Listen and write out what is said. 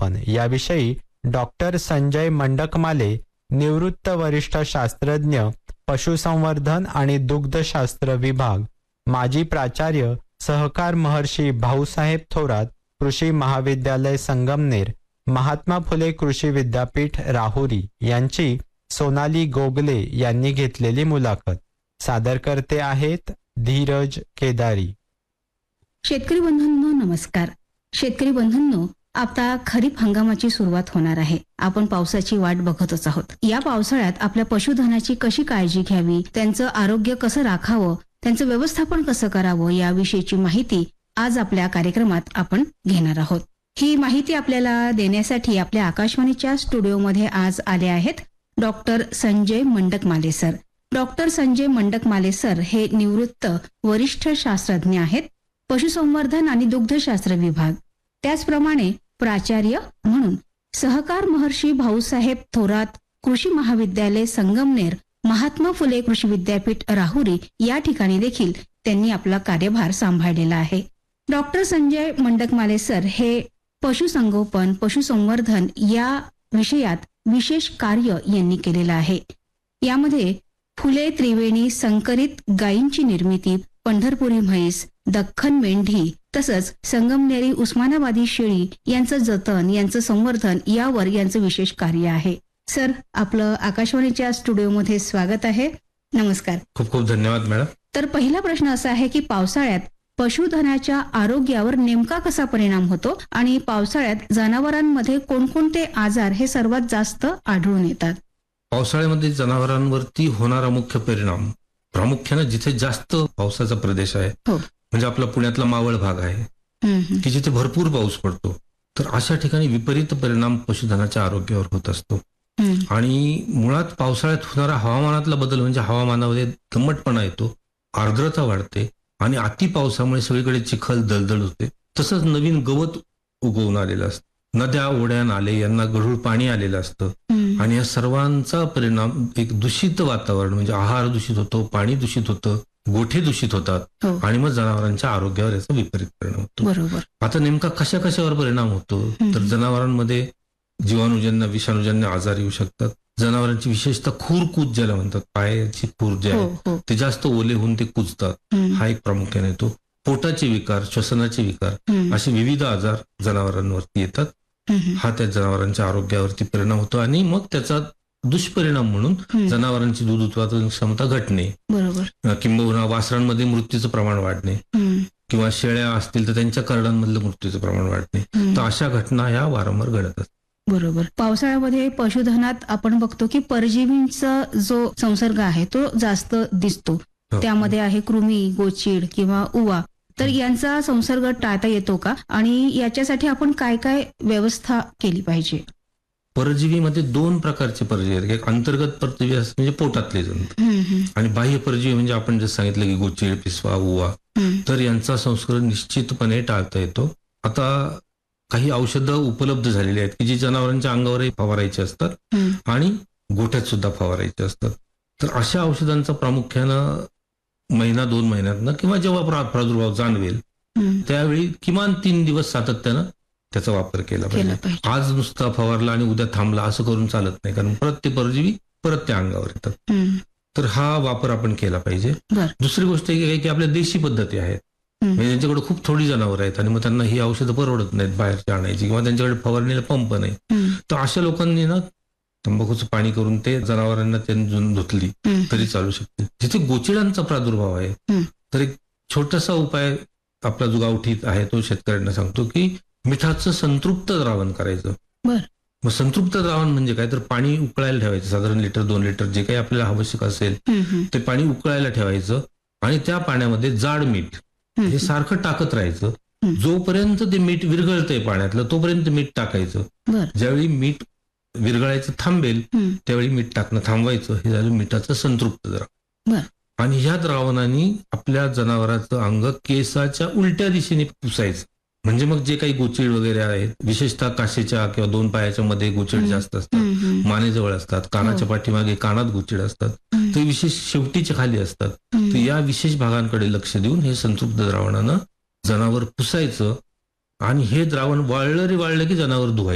पशुसंवर्धन याविषयी डॉक्टर संजय मंडकमाले, निवृत्त वरिष्ठ शास्त्रज्ञ, पशुसंवर्धन आणि दुग्धशास्त्र विभाग, माजी प्राचार्य, सहकार महर्षी भाऊसाहेब थोरात कृषी महाविद्यालय संगमनेर, महात्मा फुले कृषी विद्यापीठ राहुरी यांची सोनाली गोगले यांनी घेतलेली मुलाखत. सादर करते आहेत धीरज केदारी. शेतकरी बंधूंनो नमस्कार. शेतकरी बंधूंनो, आता खरीप हंगामाची सुरुवात होणार आहे. आपण पावसाची वाट बघतच आहोत. या पावसाळ्यात आपल्या पशुधनाची कशी काळजी घ्यावी, त्यांचं आरोग्य कसं राखावं, त्यांचं व्यवस्थापन कसं करावं याविषयीची माहिती आज आपल्या कार्यक्रमात आपण घेणार आहोत. ही माहिती आपल्याला देण्यासाठी आपल्या आकाशवाणीच्या स्टुडिओमध्ये आज आले आहेत doctor Sanjay मंडकमाले sir. Doctor Sanjay मंडकमाले sir हे निवृत्त वरिष्ठ शास्त्रज्ञ आहेत, पशुसंवर्धन आणि दुग्धशास्त्र विभाग. त्याचप्रमाणे प्राचार्य म्हणून सहकार महर्षी भाऊसाहेब थोरात कृषी महाविद्यालय संगमनेर, महात्मा फुले कृषी विद्यापीठ राहुरी या ठिकाणी देखील त्यांनी आपला कार्यभार सांभाळलेला आहे. डॉक्टर संजय मंडकमाले सर हे पशुसंगोपन, पशुसंवर्धन या विषयात विशेष कार्य यांनी केलेलं आहे. यामध्ये फुले त्रिवेणी संकरित गायींची निर्मिती, पंढरपुरी म्हैस, दख्खन मेंढी तसंच संगमनेरी उस्मानाबादी शेळी यांचं जतन, यांचं संवर्धन यावर यांचं विशेष कार्य आहे. सर, आपलं आकाशवाणीच्या स्टुडिओमध्ये स्वागत आहे. नमस्कार. खूप खूप धन्यवाद मॅडम. तर पहिला प्रश्न असा आहे की पावसाळ्यात पशुधनाच्या आरोग्यावर नेमका कसा परिणाम होतो आणि पावसाळ्यात जनावरांमध्ये कोणकोणते आजार हे सर्वात जास्त आढळून येतात? पावसाळ्यामध्ये जनावरांवरती होणारा मुख्य परिणाम प्रामुख्याने जिथे जास्त पावसाचा प्रदेश आहे, म्हणजे आपला पुण्यातला मावळ भाग आहे की जिथे भरपूर पाऊस पडतो, तर अशा ठिकाणी विपरीत परिणाम पशुधनाच्या आरोग्यावर होत असतो. आणि मुळात पावसाळ्यात होणारा हवामानातला बदल म्हणजे हवामानामध्ये दमटपणा येतो, आर्द्रता वाढते आणि अति पावसामुळे सगळीकडे चिखल दलदल होते. तसंच नवीन गवत उगवून आलेलं असतं, नद्या ओढ्या नाले यांना गढूळ पाणी आलेलं असतं आणि या सर्वांचा परिणाम एक दूषित वातावरण म्हणजे आहार दूषित होतो, पाणी दूषित होतं, गोठे दूषित होतात आणि मग जनावरांच्या आरोग्यावर याचा विपरीत परिणाम होतो. बरोबर. आता नेमका कशावर परिणाम होतो तर जनावरांमध्ये जीवाणूजन्य, विषाणूजन्य आजार येऊ शकतात. जनावरांची विशेषतः खूरकूज ज्याला म्हणतात, पायाची खूर जे आहे ते जास्त ओले होऊन ते कुजतात, हा एक प्रामुख्याने येतो. पोटाचे विकार, श्वसनाचे विकार असे विविध आजार जनावरांवरती येतात. हा त्या जनावरांच्या आरोग्यावरती परिणाम होतो आणि मग त्याचा दुष्परिणाम म्हणून जनावरांची दूध उत्पादन क्षमता घटणे, बरोबर, किंबहुना वासरांमध्ये मृत्यूचं प्रमाण वाढणे किंवा शेळ्या असतील तर त्यांच्या करडांमधलं मृत्यूचं प्रमाण वाढणे, तर अशा घटना ह्या वारंवार घडत असतात. बरोबर. पावसाळ्यामध्ये पशुधनात आपण बघतो की परजीवींचा जो संसर्ग आहे तो जास्त दिसतो. त्यामध्ये आहे कृमी, गोचीड किंवा उवा. तर यांचा संसर्ग टाळता येतो का आणि याच्यासाठी आपण काय काय व्यवस्था केली पाहिजे? परजीवीमध्ये दोन प्रकारचे परजीवी आहेत. एक अंतर्गत परजीवी म्हणजे पोटातले जंतू आणि बाह्य परजीवी म्हणजे आपण जसं सांगितलं की गोचीड, पिसवा, उवा, तर यांचा संसर्ग निश्चितपणे टाळता येतो. आता काही औषधं उपलब्ध झालेली आहेत की जी जनावरांच्या अंगावरही फवारायची असतात आणि गोठ्यात सुद्धा फवारायचे असतात. तर अशा औषधांचा प्रामुख्यानं 1-2 महिन्यातनं किंवा जेव्हा प्रादुर्भाव जाणवेल त्यावेळी किमान 3 दिवस सातत्यानं त्याचा वापर केला पाहिजे. आज नुसता फवारला आणि उद्या थांबला असं करून चालत नाही, कारण परत ते परजीवी परत त्या अंगावर येतात. तर हा वापर आपण केला पाहिजे. दुसरी गोष्ट की आपल्या देशी पद्धती आहेत, म्हणजे त्यांच्याकडे खूप थोडी जनावर आहेत आणि मग त्यांना ही औषधं परवडत नाहीत बाहेरची आणायची किंवा त्यांच्याकडे फवारणीला पंप नाही, तर अशा लोकांनी ना तंबाखूचं पाणी करून ते जनावरांना त्यांनी धुतली तरी चालू शकते. जिथे गोचिडांचा प्रादुर्भाव आहे तर एक छोटासा उपाय आपला जो गावठी आहे तो शेतकऱ्यांना सांगतो की मिठाचं संतृप्त द्रावण करायचं. मग संतृप्त द्रावण म्हणजे काय तर पाणी उकळायला ठेवायचं, साधारण 1-2 लिटर जे काही आपल्याला आवश्यक असेल ते पाणी उकळायला ठेवायचं आणि त्या पाण्यामध्ये जाड मीठ हे सारखं टाकत राहायचं. जोपर्यंत ते मीठ विरघळतंय पाण्यातलं तोपर्यंत मीठ टाकायचं. ज्यावेळी मीठ विरघळायचं थांबेल त्यावेळी मीठ टाकणं थांबवायचं. हे झालं मिठाचं संतृप्त द्रावण. आणि ह्या द्रावणाने आपल्या जनावरांचं अंग केसाच्या उलट्या दिशेने पुसायचं. म्हणजे मग जे काही गोचीड वगैरे आहेत, विशेषतः काशीच्या किंवा 2 पायाच्या मध्ये गोचीड जास्त असतात, मानेजवळ असतात, कानाच्या पाठीमागे कानात गोचीड असतात, ते विशेष शेवटीच्या खाली असतात, तर या विशेष भागांकडे लक्ष देऊन हे संतृप्त द्रावणानं जनावर पुसायचं आणि हे द्रावण वाळलं की जनावर धुवायचं.